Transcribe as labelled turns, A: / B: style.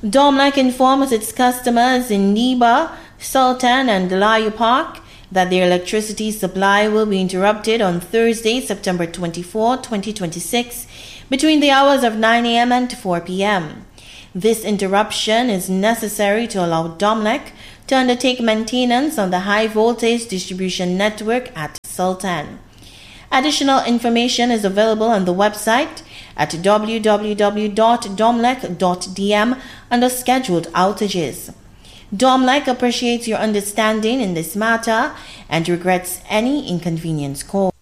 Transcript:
A: Domlec informs its customers in Niba, Sultan and Delayu Park that their electricity supply will be interrupted on Thursday, September 24, 2026, between the hours of 9 a.m. and 4 p.m. This interruption is necessary to allow Domlec to undertake maintenance on the high-voltage distribution network at Sultan. Additional information is available on the website at www.domlec.dm under scheduled outages. Domlec appreciates your understanding in this matter and regrets any inconvenience caused.